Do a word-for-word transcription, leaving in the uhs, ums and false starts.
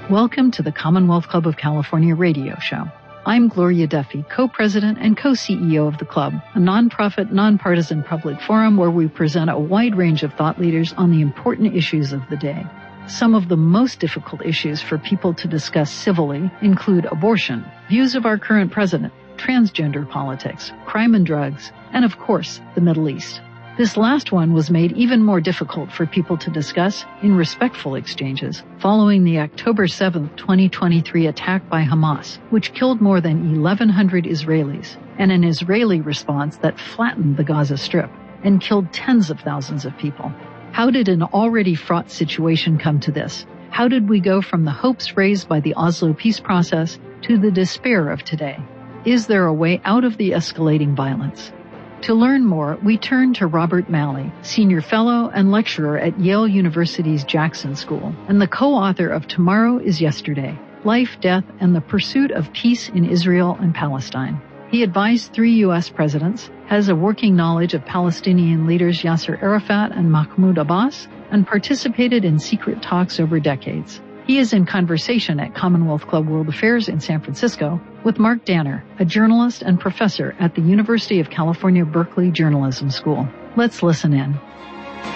Welcome to the Commonwealth Club of California radio show. I'm Gloria Duffy, co-president and co-C E O of the club, a nonprofit, nonpartisan public forum where we present a wide range of thought leaders on the important issues of the day. Some of the most difficult issues for people to discuss civilly include abortion, views of our current president, transgender politics, crime and drugs, and of course, the Middle East. This last one was made even more difficult for people to discuss in respectful exchanges following the October seventh, twenty twenty-three attack by Hamas, which killed more than eleven hundred Israelis, and an Israeli response that flattened the Gaza Strip and killed tens of thousands of people. How did an already fraught situation come to this? How did we go from the hopes raised by the Oslo peace process to the despair of today? Is there a way out of the escalating violence? To learn more, we turn to Robert Malley, Senior Fellow and Lecturer at Yale University's Jackson School, and the co-author of Tomorrow is Yesterday, Life, Death, and the Pursuit of Peace in Israel and Palestine. He advised three U S presidents, has a working knowledge of Palestinian leaders Yasser Arafat and Mahmoud Abbas, and participated in secret talks over decades. He is in conversation at Commonwealth Club World Affairs in San Francisco with Mark Danner, a journalist and professor at the University of California, Berkeley Journalism School. Let's listen in.